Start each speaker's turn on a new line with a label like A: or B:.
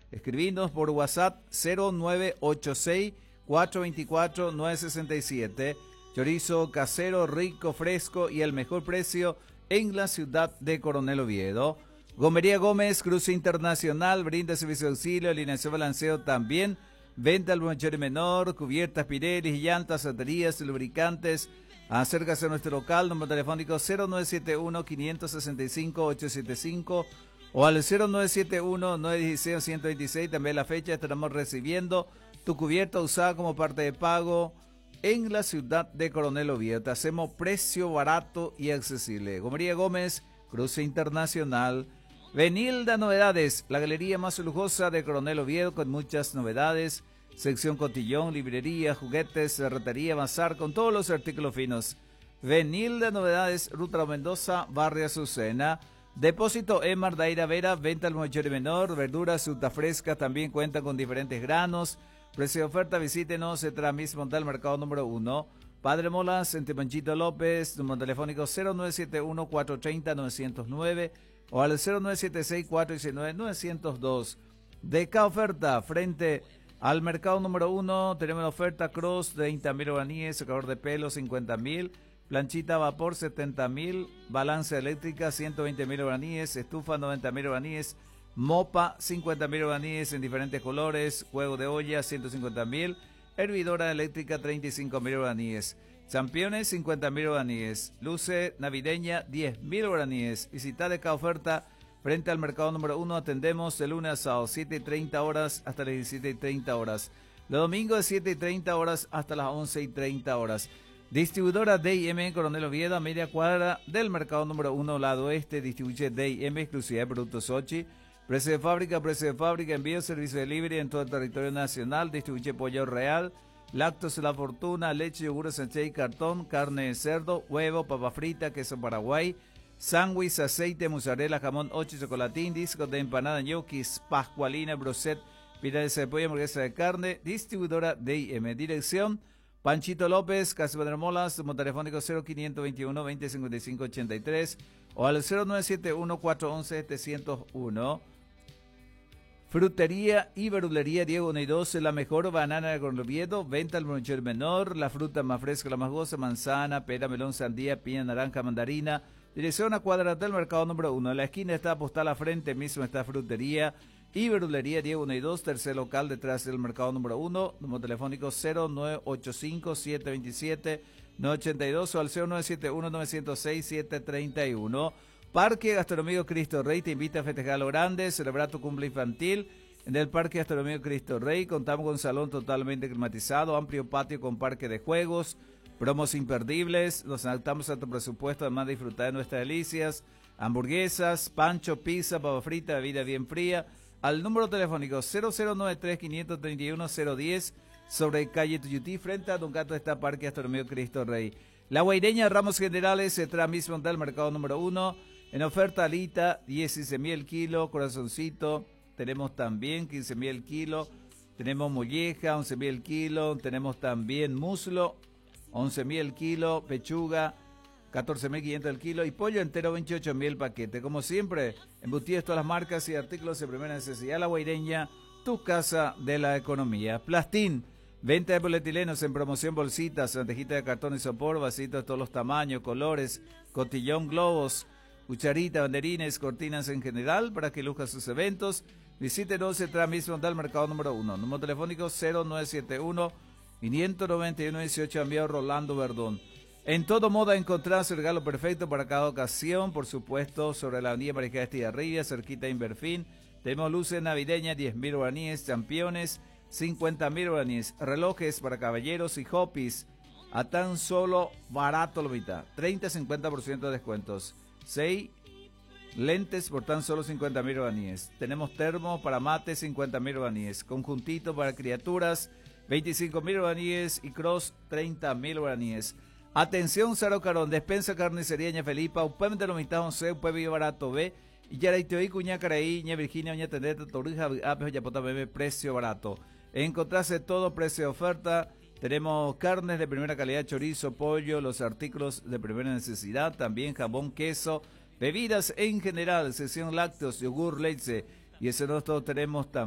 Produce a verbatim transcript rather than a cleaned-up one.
A: Escribinos por WhatsApp cero nueve ocho seis, cuatro dos cuatro, nueve seis siete. Chorizo casero, rico, fresco y el mejor precio en la ciudad de Coronel Oviedo. Gomería Gómez, cruce internacional, brinda servicio de auxilio, alineación, balanceo también. Venta al mayor y menor, cubiertas, Pirelli, llantas, baterías, lubricantes. Acércase a nuestro local, número telefónico cero nueve siete uno, cinco seis cinco, ocho siete cinco o al cero nueve siete uno, nueve uno seis, uno dos seis. También la fecha estaremos recibiendo tu cubierta usada como parte de pago en la ciudad de Coronel Oviedo. Te hacemos precio barato y accesible. Gomería Gómez, cruce internacional. Benilda Novedades, la galería más lujosa de Coronel Oviedo con muchas novedades. Sección cotillón, librería, juguetes, ferretería, bazar con todos los artículos finos. Benilda Novedades, Ruta Mendoza, Barrio Azucena. Depósito Emar Daira Vera, venta al mayor y menor. Verduras, fruta fresca, también cuenta con diferentes granos. Precio de oferta, visítenos, se mismo del mercado número uno. Padre Molas, en Temanchito López, número telefónico cero nueve siete uno, cuatro tres cero, nueve cero nueve o al cero nueve siete seis, cuatro uno nueve, nueve cero dos. De cada oferta, frente al mercado número uno, tenemos la oferta Cross, treinta mil guaraníes, secador de pelo, cincuenta mil, planchita a vapor, setenta mil, balanza eléctrica, ciento veinte mil guaraníes, estufa, noventa mil guaraníes, mopa, cincuenta mil guaraníes en diferentes colores, juego de olla, ciento cincuenta mil, hervidora eléctrica, treinta y cinco mil guaraníes, championes, cincuenta mil guaraníes, luce navideña, diez mil guaraníes. Visita de cada oferta frente al mercado número uno. Atendemos de lunes a sábado, siete y treinta horas hasta las diecisiete y treinta horas. Los domingos de siete y treinta horas hasta las once y treinta horas. Distribuidora D y M Coronel Oviedo, a media cuadra del mercado número uno, lado oeste. Distribuye D y M, exclusividad de productos Sochi. Precio de fábrica, precio de fábrica, envío, servicio de delivery en todo el territorio nacional. Distribuye pollo real, lácteos La Fortuna, leche, yogur, sánchez y cartón, carne de cerdo, huevo, papa frita, queso Paraguay, sándwich, aceite, mozzarella, jamón, ocho, chocolatín, discos de empanada, ñoquis, pascualina, broset, pirámide de pollo, hamburguesa de carne. Distribuidora D y M. Dirección Panchito López, Casa Padre Molas, número telefónico cero quinientos veintiuno, veinte cincuenta y cinco ochenta y tres o al cero nueve siete uno, cuatro uno uno, siete cero uno. Frutería y verdulería Diego uno y dos, la mejor banana de Coronel Oviedo, venta al mayor menor, la fruta más fresca, la más gozosa, manzana, pera, melón, sandía, piña, naranja, mandarina. Dirección a cuadra del mercado número uno. En la esquina está postal a frente mismo está frutería y verdulería Diego uno y dos, tercer local detrás del mercado número uno, número telefónico cero nueve ocho cinco, siete dos siete, nueve ocho dos o al cero nueve siete uno, nueve cero seis, siete tres uno. Parque Gastronómico Cristo Rey te invita a festejar lo grande, celebrar tu cumple infantil. En el Parque Gastronómico Cristo Rey contamos con un salón totalmente climatizado, amplio patio con parque de juegos, promos imperdibles. Nos adaptamos a tu presupuesto, además de disfrutar de nuestras delicias, hamburguesas, pancho, pizza, papa frita, bebida bien fría. Al número telefónico cero cero nueve tres, cinco tres uno, cero uno cero sobre calle Tuyutí, frente a Don Gato está Parque Gastronómico Cristo Rey. La Guaireña Ramos Generales se trae mismo del mercado número uno. En oferta alita, dieciséis mil el kilo, corazoncito, tenemos también quince mil el kilo, tenemos molleja, once mil el kilo, tenemos también muslo, once mil el kilo, pechuga, catorce mil quinientos el kilo y pollo entero, veintiocho mil el paquete. Como siempre, embutidos todas las marcas y artículos de primera necesidad. La Guaireña, tu casa de la economía. Plastín, venta de polietilenos en promoción, bolsitas, bandejita de cartón y sopor, vasitos de todos los tamaños, colores, cotillón, globos, cucharita, banderines, cortinas en general para que luzca sus eventos. Visítenos, se trae mismo del mercado número uno. Número telefónico cero nueve siete uno, cinco nueve uno, dieciocho, enviado Rolando Verdón. En todo modo encontrarás el regalo perfecto para cada ocasión, por supuesto, sobre la avenida María Estigarribia, cerquita de Inverfín. Tenemos luces navideñas, diez mil guaraníes, championes, cincuenta mil guaraníes, relojes para caballeros y hopis, a tan solo barato lo mitad, treinta a cincuenta por ciento de descuentos. seis lentes por tan solo cincuenta mil guaraníes. Tenemos termo para mate, cincuenta mil guaraníes. Conjuntito para criaturas, veinticinco mil guaraníes y cross, treinta mil guaraníes. Atención, Saro Carón, despensa carnicería Ña Felipa, upem de lo mitad once, pueblo y barato B. Y ya la iteoí, cuña caraí, Ña Virginia, Ña Tendeta, Torija, Apejo, Yapota, Bebé, precio barato. Encontrarse todo precio de oferta. Tenemos carnes de primera calidad, chorizo, pollo, los artículos de primera necesidad, también jabón, queso, bebidas en general, sección lácteos, yogur, leche, y ese nosotros tenemos también.